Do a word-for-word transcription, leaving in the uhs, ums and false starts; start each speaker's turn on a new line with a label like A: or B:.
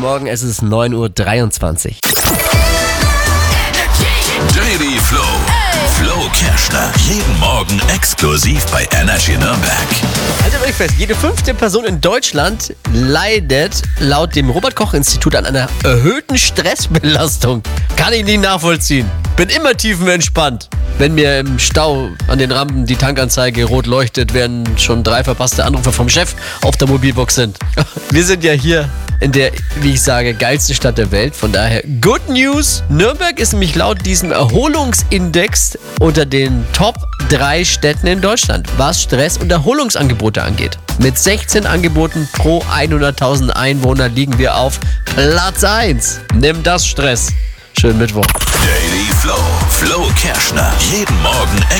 A: Morgen, es ist neun Uhr dreiundzwanzig.
B: Daily Flow. Flo Kerschner. Jeden Morgen exklusiv bei Energy Nürnberg.
A: Haltet euch fest, jede fünfte Person in Deutschland leidet laut dem Robert-Koch-Institut an einer erhöhten Stressbelastung. Kann ich nicht nachvollziehen. Bin immer tiefenentspannt. Wenn mir im Stau an den Rampen die Tankanzeige rot leuchtet, während schon drei verpasste Anrufe vom Chef auf der Mobilbox sind. Wir sind ja hier in der, wie ich sage, geilsten Stadt der Welt. Von daher Good News. Nürnberg ist nämlich laut diesem Erholungsindex unter den Top drei Städten in Deutschland, was Stress- und Erholungsangebote angeht. Mit sechzehn Angeboten pro hunderttausend Einwohner liegen wir auf Platz eins. Nimm das Stress. Schönen Mittwoch.
B: Daily Flow. Flo Kerschner. Jeden Morgen exklusiv